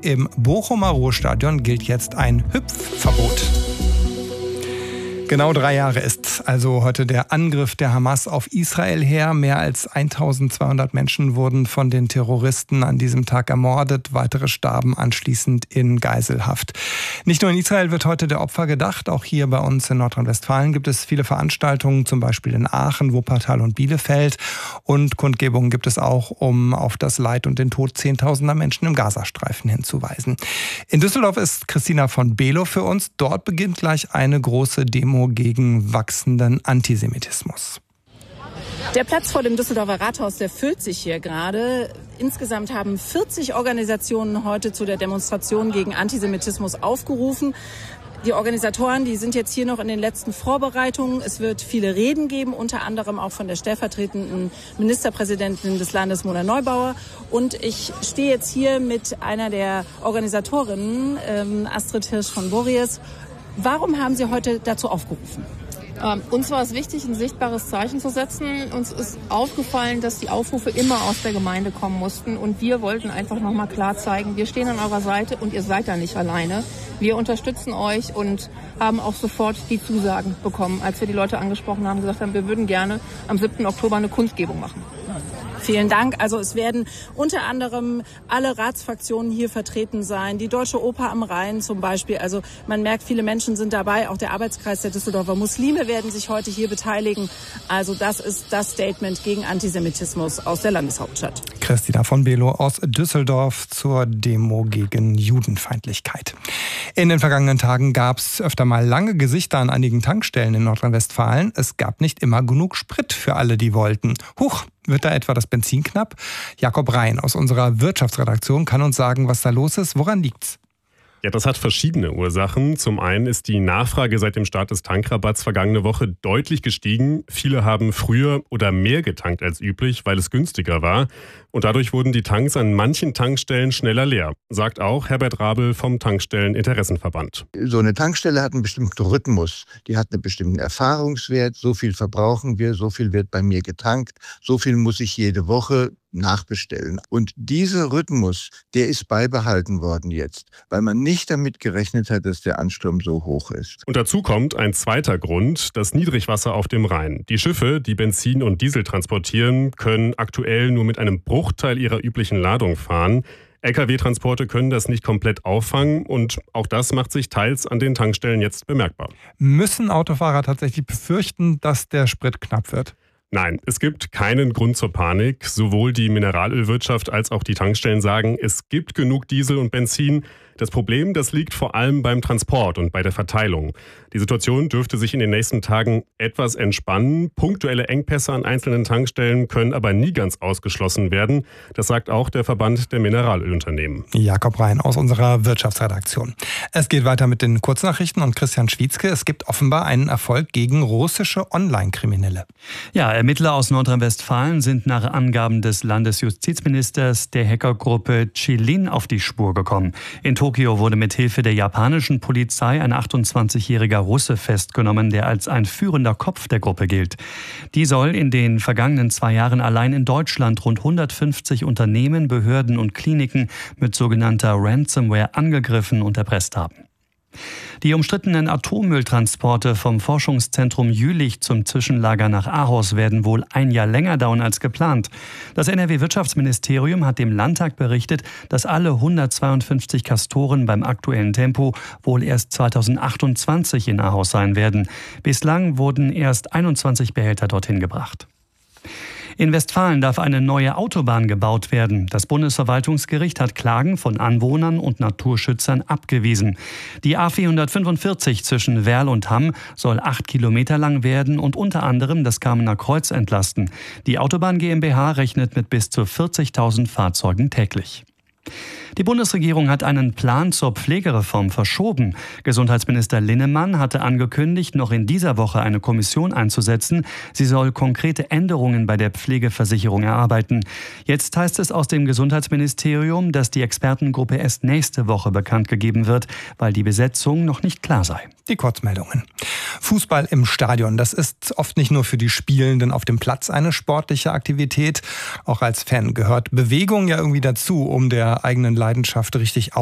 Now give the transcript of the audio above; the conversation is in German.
Im Bochumer Ruhrstadion gilt jetzt ein Hüpfverbot. Genau 3 Jahre ist also heute der Angriff der Hamas auf Israel her. Mehr als 1200 Menschen wurden von den Terroristen an diesem Tag ermordet. Weitere starben anschließend in Geiselhaft. Nicht nur in Israel wird heute der Opfer gedacht. Auch hier bei uns in Nordrhein-Westfalen gibt es viele Veranstaltungen, zum Beispiel in Aachen, Wuppertal und Bielefeld. Und Kundgebungen gibt es auch, um auf das Leid und den Tod Zehntausender Menschen im Gazastreifen hinzuweisen. In Düsseldorf ist Christina von Below für uns. Dort beginnt gleich eine große Demo gegen wachsenden Antisemitismus. Der Platz vor dem Düsseldorfer Rathaus, der füllt sich hier gerade. Insgesamt haben 40 Organisationen heute zu der Demonstration gegen Antisemitismus aufgerufen. Die Organisatoren, die sind jetzt hier noch in den letzten Vorbereitungen. Es wird viele Reden geben, unter anderem auch von der stellvertretenden Ministerpräsidentin des Landes, Mona Neubauer. Und ich stehe jetzt hier mit einer der Organisatorinnen, Astrid Hirsch von Bories. Warum haben Sie heute dazu aufgerufen? Uns war es wichtig, ein sichtbares Zeichen zu setzen. Uns ist aufgefallen, dass die Aufrufe immer aus der Gemeinde kommen mussten. Und wir wollten einfach nochmal klar zeigen, wir stehen an eurer Seite und ihr seid da nicht alleine. Wir unterstützen euch und haben auch sofort die Zusagen bekommen, als wir die Leute angesprochen haben, gesagt haben, wir würden gerne am 7. Oktober eine Kundgebung machen. Vielen Dank. Also es werden unter anderem alle Ratsfraktionen hier vertreten sein, die Deutsche Oper am Rhein zum Beispiel. Also man merkt, viele Menschen sind dabei. Auch der Arbeitskreis der Düsseldorfer Muslime werden sich heute hier beteiligen. Also das ist das Statement gegen Antisemitismus aus der Landeshauptstadt. Christina von Below aus Düsseldorf zur Demo gegen Judenfeindlichkeit. In den vergangenen Tagen gab es öfter mal lange Gesichter an einigen Tankstellen in Nordrhein-Westfalen. Es gab nicht immer genug Sprit für alle, die wollten. Huch, wird da etwa das Benzin knapp? Jakob Rhein aus unserer Wirtschaftsredaktion kann uns sagen, was da los ist. Woran liegt's? Ja, das hat verschiedene Ursachen. Zum einen ist die Nachfrage seit dem Start des Tankrabatts vergangene Woche deutlich gestiegen. Viele haben früher oder mehr getankt als üblich, weil es günstiger war. Und dadurch wurden die Tanks an manchen Tankstellen schneller leer, sagt auch Herbert Rabel vom Tankstellen-Interessenverband. So eine Tankstelle hat einen bestimmten Rhythmus. Die hat einen bestimmten Erfahrungswert. So viel verbrauchen wir, so viel wird bei mir getankt, so viel muss ich jede Woche nachbestellen. Und dieser Rhythmus, der ist beibehalten worden jetzt, weil man nicht damit gerechnet hat, dass der Ansturm so hoch ist. Und dazu kommt ein zweiter Grund, das Niedrigwasser auf dem Rhein. Die Schiffe, die Benzin und Diesel transportieren, können aktuell nur mit einem Bruchteil ihrer üblichen Ladung fahren. Lkw-Transporte können das nicht komplett auffangen und auch das macht sich teils an den Tankstellen jetzt bemerkbar. Müssen Autofahrer tatsächlich befürchten, dass der Sprit knapp wird? Nein, es gibt keinen Grund zur Panik. Sowohl die Mineralölwirtschaft als auch die Tankstellen sagen, es gibt genug Diesel und Benzin. Das Problem, das liegt vor allem beim Transport und bei der Verteilung. Die Situation dürfte sich in den nächsten Tagen etwas entspannen. Punktuelle Engpässe an einzelnen Tankstellen können aber nie ganz ausgeschlossen werden. Das sagt auch der Verband der Mineralölunternehmen. Jakob Rhein aus unserer Wirtschaftsredaktion. Es geht weiter mit den Kurznachrichten und Christian Schwietzke. Es gibt offenbar einen Erfolg gegen russische Online-Kriminelle. Ja, Ermittler aus Nordrhein-Westfalen sind nach Angaben des Landesjustizministers der Hackergruppe Chilin auf die Spur gekommen. In Tokio wurde mit Hilfe der japanischen Polizei ein 28-jähriger Russe festgenommen, der als ein führender Kopf der Gruppe gilt. Die soll in den vergangenen 2 Jahren allein in Deutschland rund 150 Unternehmen, Behörden und Kliniken mit sogenannter Ransomware angegriffen und erpresst haben. Die umstrittenen Atommülltransporte vom Forschungszentrum Jülich zum Zwischenlager nach Ahaus werden wohl 1 Jahr länger dauern als geplant. Das NRW-Wirtschaftsministerium hat dem Landtag berichtet, dass alle 152 Castoren beim aktuellen Tempo wohl erst 2028 in Ahaus sein werden. Bislang wurden erst 21 Behälter dorthin gebracht. In Westfalen darf eine neue Autobahn gebaut werden. Das Bundesverwaltungsgericht hat Klagen von Anwohnern und Naturschützern abgewiesen. Die A445 zwischen Werl und Hamm soll 8 Kilometer lang werden und unter anderem das Kamener Kreuz entlasten. Die Autobahn GmbH rechnet mit bis zu 40.000 Fahrzeugen täglich. Die Bundesregierung hat einen Plan zur Pflegereform verschoben. Gesundheitsminister Linnemann hatte angekündigt, noch in dieser Woche eine Kommission einzusetzen. Sie soll konkrete Änderungen bei der Pflegeversicherung erarbeiten. Jetzt heißt es aus dem Gesundheitsministerium, dass die Expertengruppe erst nächste Woche bekannt gegeben wird, weil die Besetzung noch nicht klar sei. Die Kurzmeldungen. Fußball im Stadion, das ist oft nicht nur für die Spielenden auf dem Platz eine sportliche Aktivität. Auch als Fan gehört Bewegung ja irgendwie dazu, um der eigenen Leidenschaft richtig